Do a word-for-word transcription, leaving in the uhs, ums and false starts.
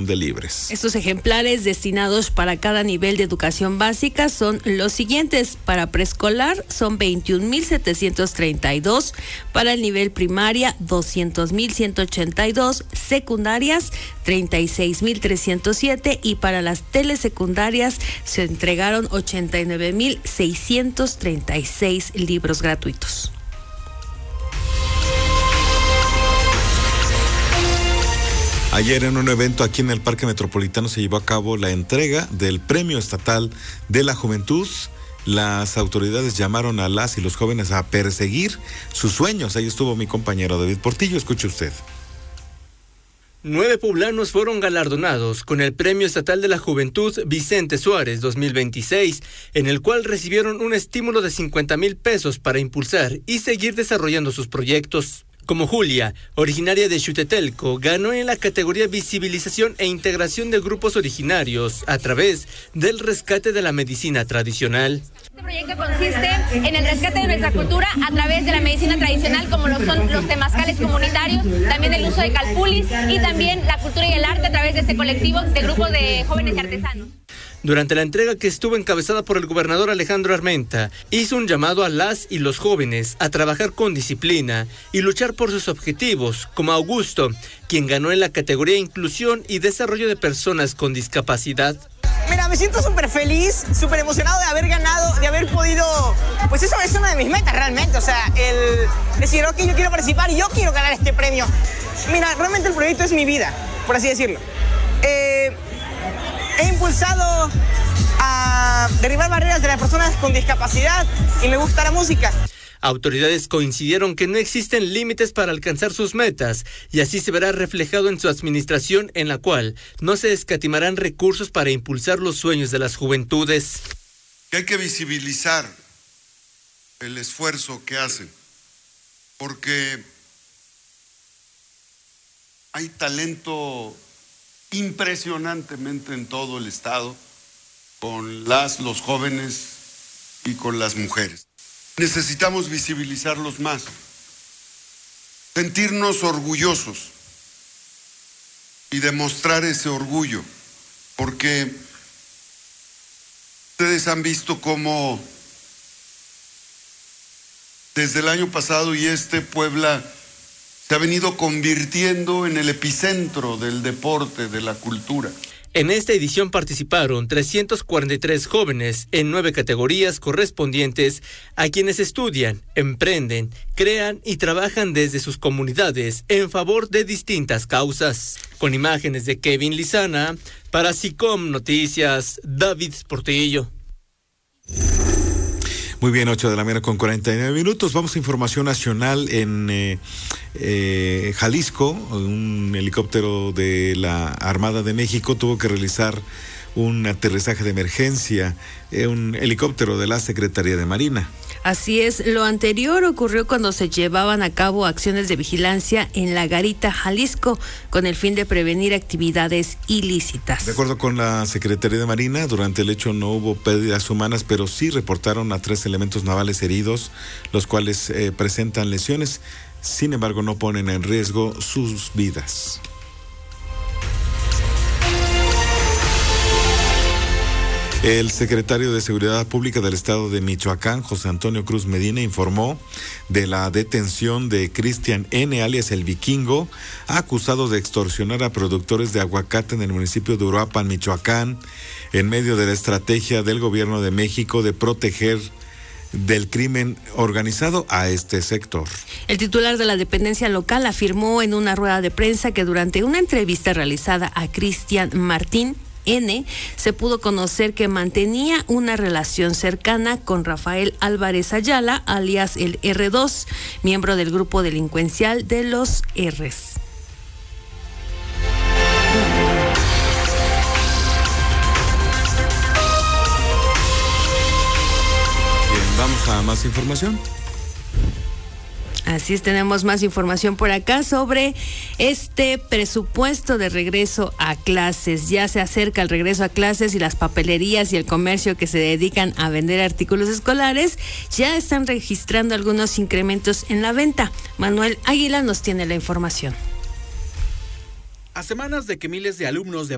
de Libres. Estos ejemplares destinados para cada nivel de educación básica son los siguientes. Para preescolar son veintiún mil setecientos treinta y dos, para el nivel primaria doscientos mil ciento ochenta y dos, secundarias treinta y seis mil trescientos siete y para las telesecundarias se entregaron ochenta y nueve mil seiscientos treinta y seis libros gratuitos. Ayer en un evento aquí en el Parque Metropolitano se llevó a cabo la entrega del Premio Estatal de la Juventud. Las autoridades llamaron a las y los jóvenes a perseguir sus sueños. Ahí estuvo mi compañero David Portillo, escuche usted. Nueve poblanos fueron galardonados con el Premio Estatal de la Juventud Vicente Suárez dos mil veintiséis, en el cual recibieron un estímulo de cincuenta mil pesos para impulsar y seguir desarrollando sus proyectos. Como Julia, originaria de Xutetelco, ganó en la categoría Visibilización e Integración de Grupos Originarios a través del rescate de la medicina tradicional. Este proyecto consiste en el rescate de nuestra cultura a través de la medicina tradicional, como lo son los temazcales comunitarios, también el uso de calpulis y también la cultura y el arte a través de este colectivo de grupos de jóvenes y artesanos. Durante la entrega, que estuvo encabezada por el gobernador Alejandro Armenta, hizo un llamado a las y los jóvenes a trabajar con disciplina y luchar por sus objetivos, como Augusto, quien ganó en la categoría Inclusión y Desarrollo de Personas con Discapacidad. Mira, me siento súper feliz, súper emocionado de haber ganado, de haber podido, pues eso es una de mis metas realmente, o sea, el decir, ok, yo quiero participar y yo quiero ganar este premio. Mira, realmente el proyecto es mi vida, por así decirlo. Eh... He impulsado a derribar barreras de las personas con discapacidad y me gusta la música. Autoridades coincidieron que no existen límites para alcanzar sus metas y así se verá reflejado en su administración, en la cual no se escatimarán recursos para impulsar los sueños de las juventudes. Hay que visibilizar el esfuerzo que hacen, porque hay talento impresionantemente en todo el estado, con las, los jóvenes y con las mujeres. Necesitamos visibilizarlos más, sentirnos orgullosos y demostrar ese orgullo, porque ustedes han visto cómo desde el año pasado y este Puebla se ha venido convirtiendo en el epicentro del deporte, de la cultura. En esta edición participaron trescientos cuarenta y tres jóvenes en nueve categorías correspondientes a quienes estudian, emprenden, crean y trabajan desde sus comunidades en favor de distintas causas. Con imágenes de Kevin Lizana, para SICOM Noticias, David Portillo. Muy bien, ocho de la mañana con cuarenta y nueve minutos. Vamos a información nacional en eh, eh, Jalisco. Un helicóptero de la Armada de México tuvo que realizar un aterrizaje de emergencia, eh, un helicóptero de la Secretaría de Marina. Así es, lo anterior ocurrió cuando se llevaban a cabo acciones de vigilancia en La Garita, Jalisco, con el fin de prevenir actividades ilícitas. De acuerdo con la Secretaría de Marina, durante el hecho no hubo pérdidas humanas, pero sí reportaron a tres elementos navales heridos, los cuales eh, presentan lesiones, sin embargo no ponen en riesgo sus vidas. El secretario de Seguridad Pública del Estado de Michoacán, José Antonio Cruz Medina, informó de la detención de Cristian N., alias El Vikingo, acusado de extorsionar a productores de aguacate en el municipio de Uruapan, Michoacán, en medio de la estrategia del gobierno de México de proteger del crimen organizado a este sector. El titular de la dependencia local afirmó en una rueda de prensa que durante una entrevista realizada a Cristian Martín N., se pudo conocer que mantenía una relación cercana con Rafael Álvarez Ayala, alias el erre dos, miembro del grupo delincuencial de los R's. Bien, vamos a más información. Así es, tenemos más información por acá sobre este presupuesto de regreso a clases. Ya se acerca el regreso a clases y las papelerías y el comercio que se dedican a vender artículos escolares ya están registrando algunos incrementos en la venta. Manuel Águila nos tiene la información. A semanas de que miles de alumnos de